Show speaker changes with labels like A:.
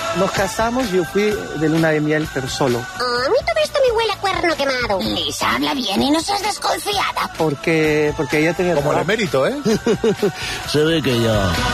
A: nos casamos y yo fui de luna de miel, pero solo.
B: A mí todo esto me huele a cuerno quemado.
C: Lisa, habla bien y no seas desconfiada.
A: Porque ella tenía
D: Como el
A: trabajo.
D: emérito, ¿eh?
E: Se ve que ya...